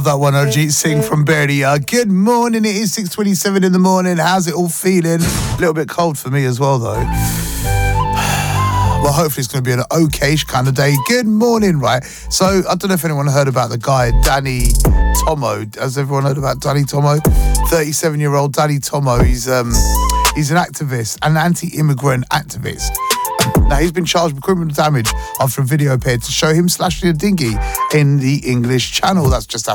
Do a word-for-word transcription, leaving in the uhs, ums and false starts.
That one, Arjit Singh from Berdia. Good morning, it is six twenty-seven in the morning. How's it all feeling? A little bit cold for me as well, though. Well, hopefully it's going to be an okay-ish kind of day. Good morning, right? So, I don't know if anyone heard about the guy, Danny Tomo. Has everyone heard about Danny Tomo? thirty-seven-year-old Danny Tomo. He's, um, he's an activist, an anti-immigrant activist. Now, he's been charged with criminal damage after a video appeared to show him slashing a dinghy in the English Channel. That's just